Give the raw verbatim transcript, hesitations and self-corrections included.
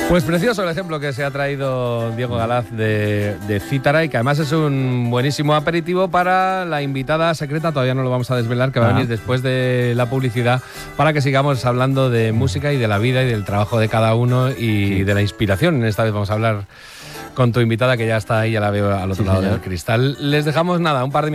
Pues precioso el ejemplo que se ha traído Diego Galaz de, de Cítara, y que además es un buenísimo aperitivo para la invitada secreta, todavía no lo vamos a desvelar, que va ah. a venir después de la publicidad, para que sigamos hablando de música y de la vida y del trabajo de cada uno y sí. de la inspiración. Esta vez vamos a hablar con tu invitada, que ya está ahí, ya la veo al otro sí, lado señor. del cristal. Les dejamos nada, un par de minutos.